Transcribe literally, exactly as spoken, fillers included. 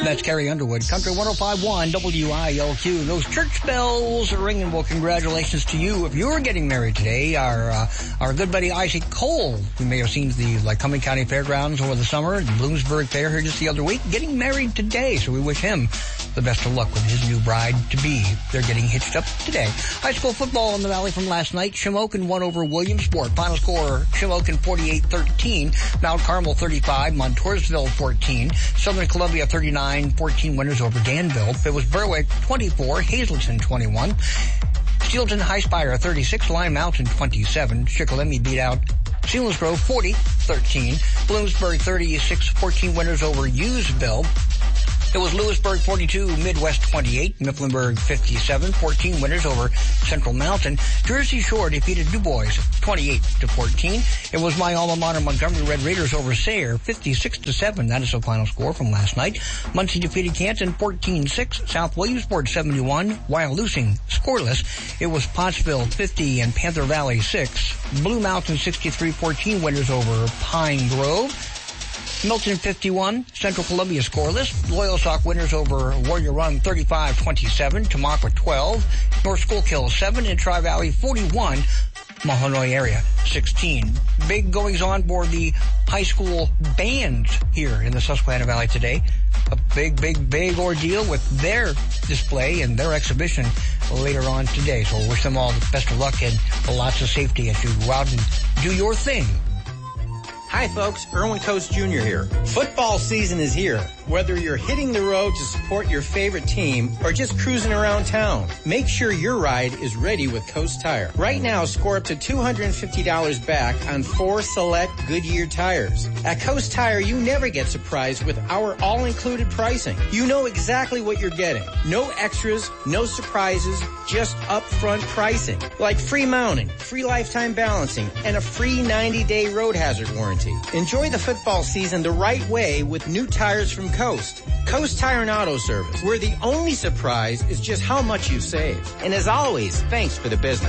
That's Carrie Underwood. Country one oh five point one W I L Q. Those church bells are ringing. Well, congratulations to you. If you're getting married today, our uh, our good buddy Isaac Cole, you may have seen the Lycoming County Fairgrounds over the summer, the Bloomsburg Fair here just the other week, getting married today. So we wish him the best of luck with his new bride-to-be. They're getting hitched up today. High school football in the Valley from last night. Shamokin won over Williamsport. Final score, Shamokin forty-eight thirteen. Mount Carmel thirty-five. Montoursville fourteen. Southern Columbia thirty-nine fourteen winners over Danville. It was Berwick twenty-four. Hazelton twenty-one. Steelton High Spire thirty-six. Lime Mountain twenty-seven. Shikellamy beat out Selinsgrove forty thirteen. Bloomsburg thirty-six fourteen winners over Hughesville. It was Lewisburg forty-two, Midwest twenty-eight, Mifflinburg fifty-seven, fourteen winners over Central Mountain. Jersey Shore defeated Du Bois twenty-eight to fourteen. It was my alma mater Montgomery Red Raiders over Sayre fifty-six to seven. That is the final score from last night. Muncie defeated Canton fourteen six. South Williamsport seventy-one, while losing scoreless. It was Pottsville fifty and Panther Valley six. Blue Mountain sixty-three fourteen winners over Pine Grove. Milton fifty-one, Central Columbia scoreless. Loyalsock winners over Warrior Run thirty-five twenty-seven. Tamaqua twelve. North Schuylkill seven. And Tri-Valley forty-one. Mahanoy area sixteen. Big goings on for the high school bands here in the Susquehanna Valley today. A big, big, big ordeal with their display and their exhibition later on today. So we'll wish them all the best of luck and lots of safety as you go out and do your thing. Hi folks, Erwin Coast Junior here. Football season is here. Whether you're hitting the road to support your favorite team or just cruising around town, make sure your ride is ready with Coast Tire. Right now, score up to two hundred fifty dollars back on four select Goodyear tires. At Coast Tire, you never get surprised with our all-included pricing. You know exactly what you're getting. No extras, no surprises, just upfront pricing. Like free mounting, free lifetime balancing, and a free ninety-day road hazard warranty. Enjoy the football season the right way with new tires from Coast. Coast Tire and Auto Service, where the only surprise is just how much you save. And as always, thanks for the business.